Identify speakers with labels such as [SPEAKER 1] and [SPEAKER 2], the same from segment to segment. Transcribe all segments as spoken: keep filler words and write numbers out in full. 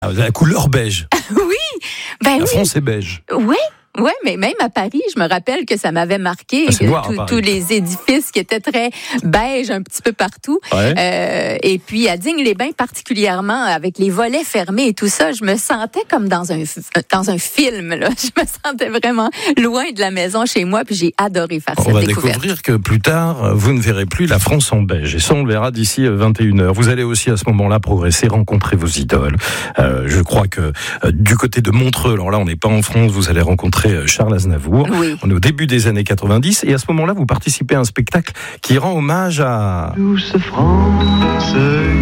[SPEAKER 1] la couleur beige.
[SPEAKER 2] Oui, ben
[SPEAKER 1] La
[SPEAKER 2] oui.
[SPEAKER 1] France est beige.
[SPEAKER 2] Oui. Oui, mais même à Paris, je me rappelle que ça m'avait marqué.
[SPEAKER 1] Ah, c'est noir,
[SPEAKER 2] tout,
[SPEAKER 1] à Paris.
[SPEAKER 2] tous les édifices qui étaient très beige un petit peu partout.
[SPEAKER 1] Ouais.
[SPEAKER 2] Euh, et puis à Digne-les-Bains particulièrement, avec les volets fermés et tout ça, je me sentais comme dans un dans un film. Là. Je me sentais vraiment loin de la maison chez moi, puis j'ai adoré faire
[SPEAKER 1] On
[SPEAKER 2] cette
[SPEAKER 1] va
[SPEAKER 2] découverte.
[SPEAKER 1] découvrir que plus tard, vous ne verrez plus la France en beige. Et ça, on le verra d'ici vingt et une heures. Vous allez aussi à ce moment-là progresser, rencontrer vos idoles. Euh, je crois que euh, du côté de Montreux, alors là, on n'est pas en France, vous allez rencontrer euh, Charles Aznavour.
[SPEAKER 2] Oui.
[SPEAKER 1] On est au début des années quatre-vingt-dix et à ce moment-là, vous participez à un spectacle qui rend hommage à...
[SPEAKER 3] Douce France,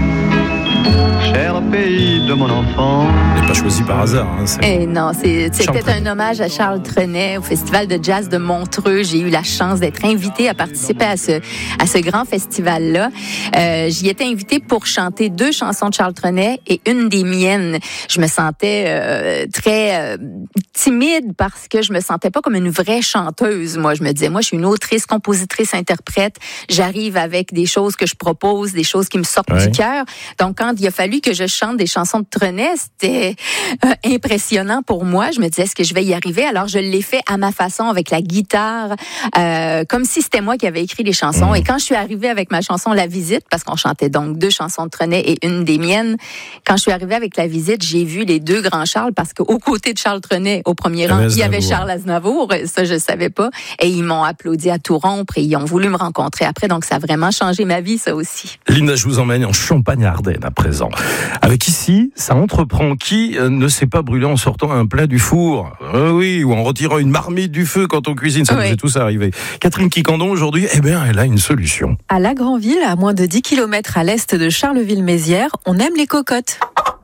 [SPEAKER 3] cher pays de mon enfance.
[SPEAKER 1] Vous n'avez pas choisi par hasard. Hein, c'est...
[SPEAKER 2] Eh non, c'est,
[SPEAKER 1] Charles
[SPEAKER 2] c'était
[SPEAKER 1] Trenet.
[SPEAKER 2] un hommage à Charles Trenet au Festival de jazz de Montreux. J'ai eu la chance d'être invitée à participer à ce, à ce grand festival-là. Euh, j'y étais invitée pour chanter deux chansons de Charles Trenet et une des miennes. Je me sentais euh, très euh, timide parce que je me sentais pas comme une vraie chanteuse. Moi, je me disais, moi, je suis une autrice, compositrice, interprète. J'arrive avec des choses que je propose, des choses qui me sortent
[SPEAKER 1] Ouais.
[SPEAKER 2] du cœur. Donc, quand il a fallu que je chante des chansons de Trenet, c'était euh, impressionnant pour moi. Je me disais, est-ce que je vais y arriver? Alors, je l'ai fait à ma façon, avec la guitare, euh, comme si c'était moi qui avais écrit les chansons.
[SPEAKER 1] Mmh.
[SPEAKER 2] Et quand je suis arrivée avec ma chanson La Visite, parce qu'on chantait donc deux chansons de Trenet et une des miennes, quand je suis arrivée avec La Visite, j'ai vu les deux grands Charles, parce qu'au côté de Charles Trenet, au premier rang, il y avait Charles Aznavour. Ça, je savais pas. Et ils m'ont applaudi à tout rompre et ils ont voulu me rencontrer après. Donc, ça a vraiment changé ma vie, ça aussi.
[SPEAKER 1] Linda, je vous emmène en Champagne-Ardenne à présent. Avec ici, ça entreprend. Qui euh, ne s'est pas brûlé en sortant un plat du four? euh, Oui, ou en retirant une marmite du feu quand on cuisine, ça
[SPEAKER 2] Oui.
[SPEAKER 1] nous est tous arrivé. Catherine Quicandon, aujourd'hui, eh bien, elle a une solution.
[SPEAKER 4] À La Granville, à moins de dix kilomètres à l'est de Charleville-Mézières, on aime les cocottes.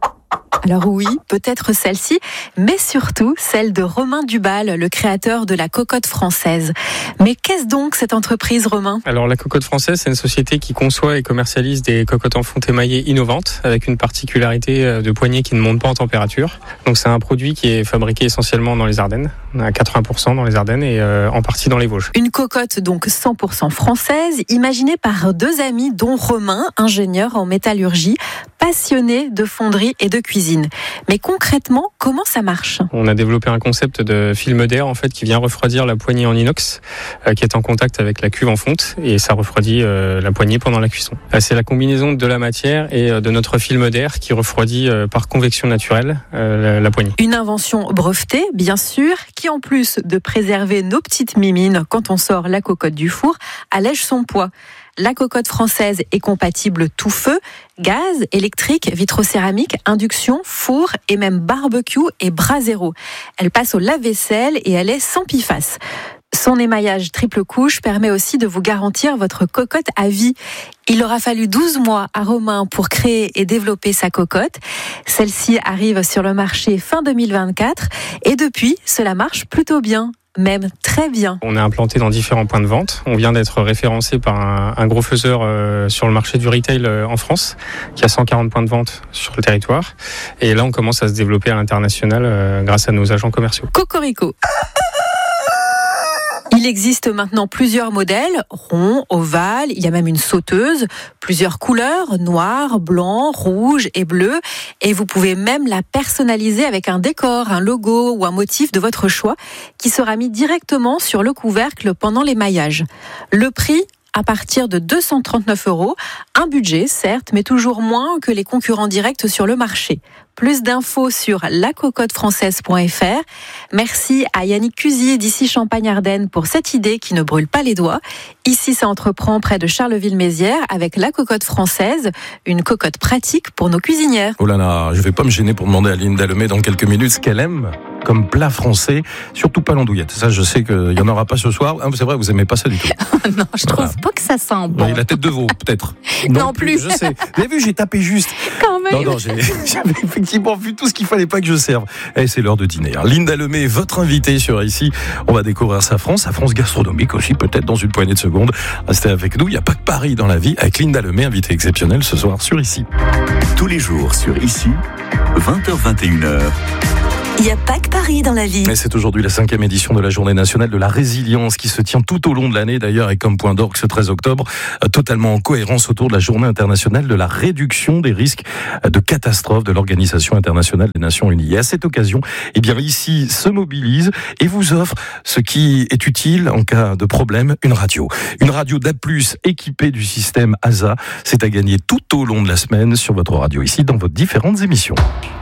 [SPEAKER 4] Alors oui, peut-être celle-ci, mais surtout celle de Romain Dubal, le créateur de la cocotte française. Mais qu'est-ce donc cette entreprise, Romain ?
[SPEAKER 5] Alors la cocotte française, c'est une société qui conçoit et commercialise des cocottes en fonte émaillée innovantes, avec une particularité de poignée qui ne monte pas en température. Donc c'est un produit qui est fabriqué essentiellement dans les Ardennes, à quatre-vingts pour cent dans les Ardennes et euh, en partie dans les Vosges.
[SPEAKER 4] Une cocotte donc cent pour cent française, imaginée par deux amis, dont Romain, ingénieur en métallurgie, passionné de fonderie et de cuisine. Mais concrètement, comment ça marche ?
[SPEAKER 5] On a développé un concept de film d'air en fait qui vient refroidir la poignée en inox euh, qui est en contact avec la cuve en fonte et ça refroidit euh, la poignée pendant la cuisson. Euh, c'est la combinaison de la matière et euh, de notre film d'air qui refroidit euh, par convection naturelle euh, la, la poignée.
[SPEAKER 4] Une invention brevetée, bien sûr, qui en plus de préserver nos petites mimines quand on sort la cocotte du four, allège son poids. La cocotte française est compatible tout feu, gaz, électrique, vitrocéramique, induction, four et même barbecue et brasero. Elle passe au lave-vaisselle et elle est sans P F A S. Son émaillage triple couche permet aussi de vous garantir votre cocotte à vie. Il aura fallu douze mois à Romain pour créer et développer sa cocotte. Celle-ci arrive sur le marché fin deux mille vingt-quatre et depuis, cela marche plutôt bien. Même très bien.
[SPEAKER 5] On est implanté dans différents points de vente. On vient d'être référencé par un, un gros faiseur euh, sur le marché du retail euh, en France, qui a cent quarante points de vente sur le territoire. Et là, on commence à se développer à l'international euh, grâce à nos agents commerciaux.
[SPEAKER 4] Cocorico. Il existe maintenant plusieurs modèles, ronds, ovales, il y a même une sauteuse, plusieurs couleurs, noir, blanc, rouge et bleu. Et vous pouvez même la personnaliser avec un décor, un logo ou un motif de votre choix qui sera mis directement sur le couvercle pendant l'émaillage. Le prix ? À partir de deux cent trente-neuf euros, un budget certes, mais toujours moins que les concurrents directs sur le marché. Plus d'infos sur la cocotte française point f r. Merci à Yannick Cusy d'ici Champagne-Ardenne pour cette idée qui ne brûle pas les doigts. Ici, ça entreprend près de Charleville-Mézières avec la cocotte française, une cocotte pratique pour nos cuisinières.
[SPEAKER 1] Oh là là, je vais pas me gêner pour demander à Linda Lemay dans quelques minutes ce qu'elle aime comme plat français, surtout pas l'andouillette. Ça, je sais qu'il y en aura pas ce soir. Ah, c'est vrai, vous aimez pas ça du tout.
[SPEAKER 2] Non, je
[SPEAKER 1] Voilà.
[SPEAKER 2] trouve pas que ça sent bon.
[SPEAKER 1] Oui, la tête de veau, peut-être.
[SPEAKER 2] Non plus.
[SPEAKER 1] Je sais. Vous avez vu, j'ai tapé juste.
[SPEAKER 2] Quand même.
[SPEAKER 1] Non, non, j'ai, j'avais effectivement vu tout ce qu'il fallait pas que je serve. Et c'est l'heure de dîner. hein. Linda Lemay, votre invitée sur Ici. On va découvrir sa France, sa France gastronomique aussi, peut-être dans une poignée de secondes. Restez avec nous. Il n'y a pas que Paris dans la vie. Avec Linda Lemay, invitée exceptionnelle ce soir sur Ici.
[SPEAKER 6] Tous les jours sur Ici, vingt heures vingt et une heures. Il n'y a pas que Paris dans la vie.
[SPEAKER 1] Et c'est aujourd'hui la cinquième édition de la Journée nationale de la résilience qui se tient tout au long de l'année d'ailleurs et comme point d'orgue ce treize octobre, totalement en cohérence autour de la Journée internationale de la réduction des risques de catastrophes de l'Organisation internationale des Nations Unies. Et à cette occasion, eh bien ici se mobilise et vous offre ce qui est utile en cas de problème, une radio. Une radio d'A plus, équipée du système A S A. C'est à gagner tout au long de la semaine sur votre radio ici dans vos différentes émissions.